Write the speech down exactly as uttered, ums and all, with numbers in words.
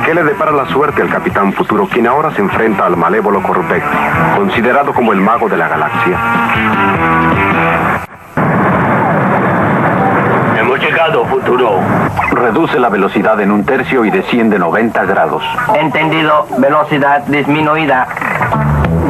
¿Qué le depara la suerte al Capitán Futuro, quien ahora se enfrenta al malévolo Corvette, considerado como el mago de la galaxia? Hemos llegado, Futuro. Reduce la velocidad en un tercio y desciende noventa grados. Entendido. Velocidad disminuida.